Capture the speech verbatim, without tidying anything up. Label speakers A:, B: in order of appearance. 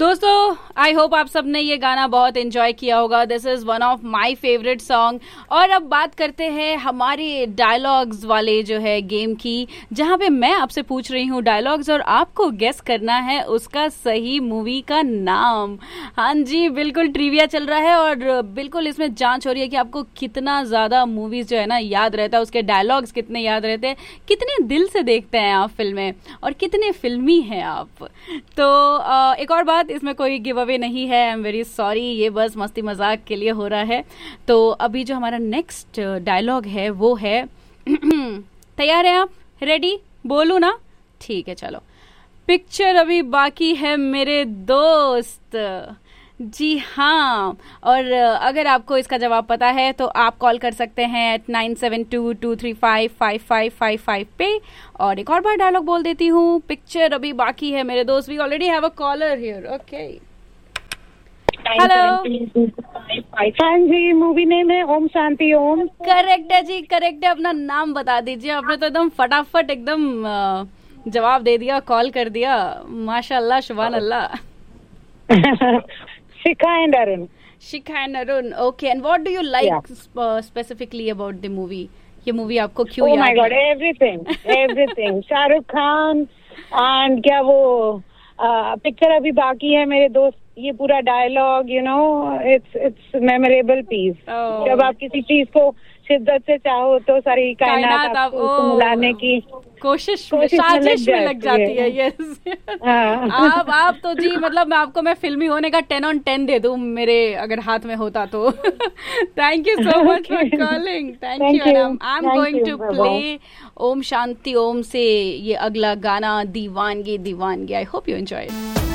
A: दोस्तों, I hope आप सबने ये गाना बहुत एंजॉय किया होगा. This is one of my favourite song. और अब बात करते हैं हमारे डायलॉग्स वाले जो है गेम की, जहां पे मैं आपसे पूछ रही हूँ डायलॉग्स और आपको गेस करना है उसका सही मूवी का नाम. हाँ जी, बिल्कुल ट्रिविया चल रहा है और बिल्कुल इसमें जांच हो रही है कि आपको कितना ज्यादा मूवीज जो है ना याद रहता है, उसके डायलॉग्स कितने याद रहते हैं, कितने दिल से देखते हैं आप फिल्में और कितने फिल्मी हैं आप. तो एक और बात, इसमें कोई गिव अवे नहीं है. आई एम वेरी सॉरी, ये बस मस्ती मजाक के लिए हो रहा है. तो अभी जो हमारा नेक्स्ट डायलॉग है वो है तैयार हैं आप? रेडी? बोलूं ना? ठीक है, चलो. पिक्चर अभी बाकी है मेरे दोस्त. जी हाँ. और अगर आपको इसका जवाब पता है तो आप कॉल कर सकते हैं eight nine seven to to three five five five five five पे. और एक और बार डायलॉग बोल देती हूँ, पिक्चर अभी बाकी है मेरे दोस्त. We already have a collar here. Okay, hello.
B: हाँ जी, मूवी नेम है ओम शांति ओम.
A: करेक्ट है जी, करेक्ट है. अपना नाम बता दीजिए. आपने तो एकदम फटाफट एकदम जवाब दे दिया, कॉल कर दिया. माशाल्लाह, शुभान अल्लाह.
B: Shikha and Arun.
A: Shikha and Arun. Okay, and what do you like yeah. sp- specifically about the movie? ये मूवी आपको क्यों
B: याद है? Oh my God,
A: है?
B: everything, everything. Shahrukh Khan and क्या वो पिक्चर अभी बाकी है मेरे दोस्त. ये पूरा dialogue, you know, it's it's memorable piece. जब आप किसी चीज को शिद्दत से चाहो तो सारी कायनात आपको मिलाने की
A: कोशिश साजिश में लग जाती है. यस. आप आप तो जी, मतलब मैं आपको मैं फिल्मी होने का टेन ऑन टेन दे दूं मेरे अगर हाथ में होता तो. Thank you so much for calling. Thank you. I am going to play Om Shanti Om से ये अगला गाना, दीवानगी दीवानगी. I hope you enjoy.